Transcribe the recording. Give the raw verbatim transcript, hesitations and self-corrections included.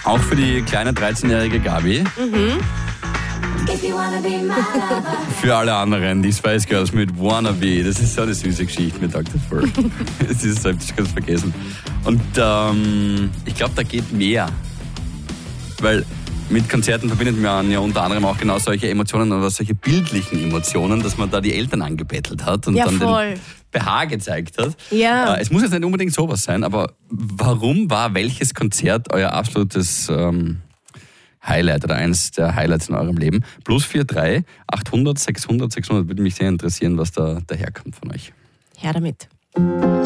Auch für die kleine dreizehnjährige Gabi. Mhm. Für alle anderen, die Spice Girls mit Wannabe. Das ist so eine süße Geschichte mit Doktor Fur. Das ist so, ich kann es vergessen. Und ähm, ich glaube, da geht mehr. Weil mit Konzerten verbindet man ja unter anderem auch genau solche Emotionen oder solche bildlichen Emotionen, dass man da die Eltern angebettelt hat und Ja, dann voll. den Beha gezeigt hat. Ja. Äh, es muss jetzt nicht unbedingt sowas sein, aber warum war welches Konzert euer absolutes ähm, Highlight oder eins der Highlights in eurem Leben? Plus vier drei, achthundert, sechshundert, sechshundert, würde mich sehr interessieren, was da daherkommt von euch. Her damit.